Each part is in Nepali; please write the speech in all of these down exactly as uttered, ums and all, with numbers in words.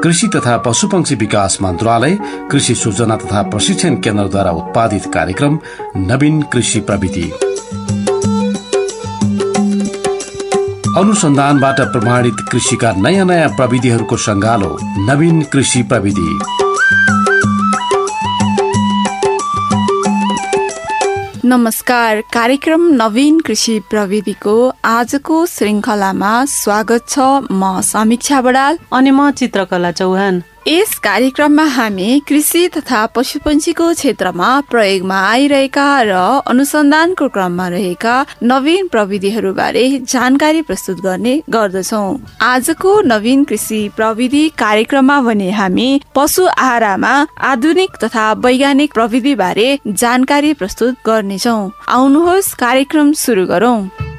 कृषि तथा पशुपक्षी विकास मन्त्रालय, कृषि सूचना तथा प्रशिक्षण केन्द्रद्वारा उत्पादित कार्यक्रम नवीन कृषि प्रविधि। अनुसन्धानबाट प्रमाणित कृषिका नयाँ नयाँ प्रविधिहरूको संगालो नवीन कृषि प्रविधि। नमस्कार, कार्यक्रम नवीन कृषि प्रविधिको आजको श्रृंखलामा स्वागत छ। म समीक्षा बडाल अनि म चित्रकला चौहान। यस कार्यक्रममा हामी कृषि तथा पशुपन्छीको क्षेत्रमा प्रयोगमा आइरहेका र अनुसन्धानको क्रममा रहेका नवीन प्रविधिहरूबारे जानकारी प्रस्तुत गर्ने गर्दछौं। आजको नवीन कृषि प्रविधि कार्यक्रममा भने हामी पशु आहारमा आधुनिक तथा वैज्ञानिक प्रविधि बारे जानकारी प्रस्तुत गर्नेछौं। आउनुहोस् कार्यक्रम सुरु गरौं।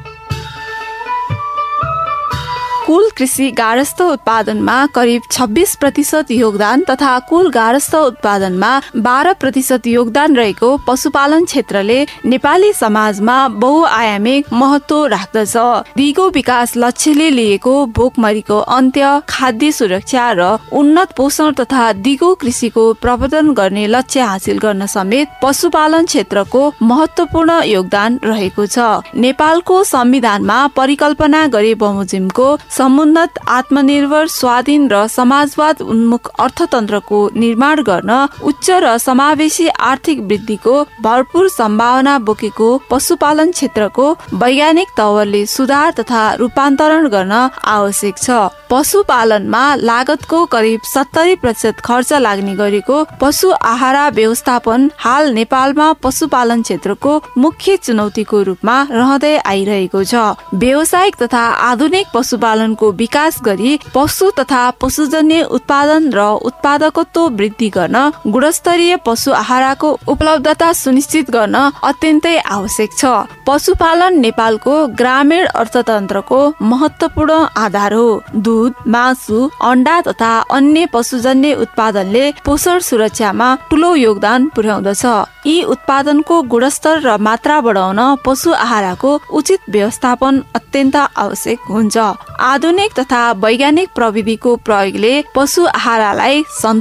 कुल कृषि गारस्थ उत्पादनमा करिब छब्बीस प्रतिशत योगदान तथा कुल गारस्थ उत्पादनमा बाह्र प्रतिशत योगदान रहेको पशुपालन क्षेत्रले नेपाली समाजमा बहुआयामिक महत्व राख्दछ। दिगो विकास लक्ष्यले लिएको भोकमरीको अन्त्य, खाद्य सुरक्षा र उन्नत पोषण तथा दिगो कृषिको प्रवर्धन गर्ने लक्ष्य हासिल गर्न समेत पशुपालन क्षेत्रको महत्वपूर्ण योगदान रहेको छ। नेपालको संविधानमा परिकल्पना गरे बमोजिमको समुन्नत, आत्मनिर्भर, स्वाधीन र समाजवाद उन्मुख अर्थतन्त्रको निर्माण गर्न उच्च र समावेशी आर्थिक वृद्धिको भरपूर सम्भावना बोकेको पशुपालन क्षेत्रको वैज्ञानिक तवरले सुधार तथा रूपान्तरण गर्न आवश्यक छ। पशुपालनमा लागतको करिब सत्तरी प्रतिशत खर्च लाग्ने गरेको पशु आहारा व्यवस्थापन हाल नेपालमा पशुपालन क्षेत्रको मुख्य चुनौतीको रूपमा रहँदै आइरहेको छ। व्यावसायिक तथा आधुनिक पशुपालनको विकास गरी पशु तथा पशुजन्य उत्पादन र उत्पादकत्व वृद्धि गर्न गुणस्तरीय पशु आहारको उपलब्धता सुनिश्चित गर्न अत्यन्तै आवश्यक छ। पशुपालन नेपालको ग्रामीण अर्थतन्त्रको महत्वपूर्ण आधार हो। दूध, मासु, अण्डा तथा अन्य पशुजन्य उत्पादनले पोषण सुरक्षामा ठूलो योगदान पुर्याउँदछ। यी उत्पादनको गुणस्तर र मात्रा बढाउन पशु आहारको उचित व्यवस्थापन अत्यन्त आवश्यक हुन्छ। आधुनिक तथा वैज्ञानिक प्रविधिको प्रयोगले पशु आहारलाई